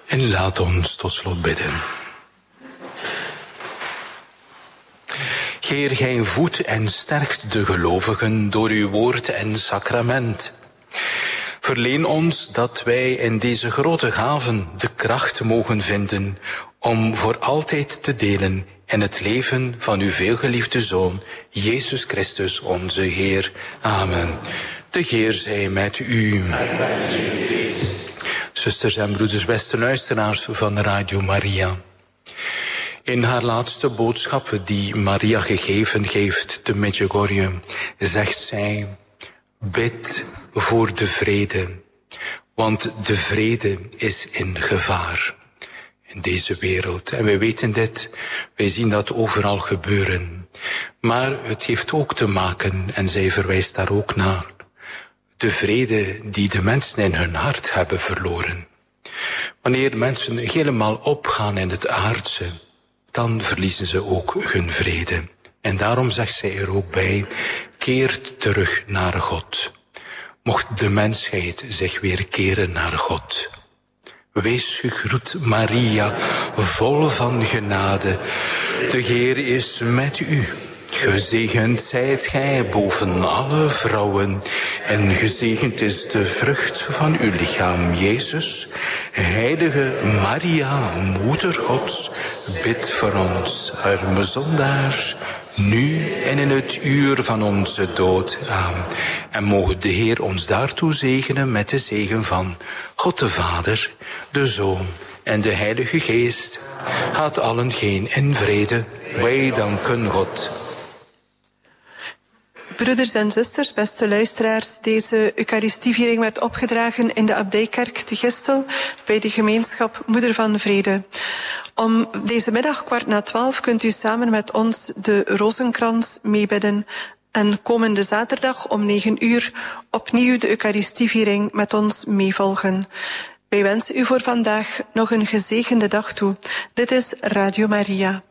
En laat ons tot slot bidden. Heer, gij voedt en sterkt de gelovigen door uw woord en sacrament. Verleen ons dat wij in deze grote gaven de kracht mogen vinden om voor altijd te delen in het leven van uw veelgeliefde Zoon, Jezus Christus, onze Heer. Amen. De Heer zij met u. Zusters en broeders, beste luisteraars van Radio Maria. In haar laatste boodschap die Maria gegeven heeft te Medjugorje, zegt zij: bid voor de vrede, want de vrede is in gevaar in deze wereld. En wij weten dit, wij zien dat overal gebeuren. Maar het heeft ook te maken, en zij verwijst daar ook naar, de vrede die de mensen in hun hart hebben verloren. Wanneer mensen helemaal opgaan in het aardse, dan verliezen ze ook hun vrede. En daarom zegt zij er ook bij: keert terug naar God. Mocht de mensheid zich weer keren naar God. Wees gegroet, Maria, vol van genade. De Heer is met u. Gezegend zijt gij boven alle vrouwen, en gezegend is de vrucht van uw lichaam, Jezus. Heilige Maria, Moeder Gods, bid voor ons, arme zondaars, nu en in het uur van onze dood. Amen. En mogen de Heer ons daartoe zegenen met de zegen van God de Vader, de Zoon en de Heilige Geest. Gaat allen heen in vrede. Wij danken God. Broeders en zusters, beste luisteraars, deze Eucharistieviering werd opgedragen in de Abdijkerk te Gistel bij de gemeenschap Moeder van Vrede. Om deze middag 11:15 kunt u samen met ons de rozenkrans meebidden. En komende zaterdag om 9 uur opnieuw de Eucharistieviering met ons meevolgen. Wij wensen u voor vandaag nog een gezegende dag toe. Dit is Radio Maria.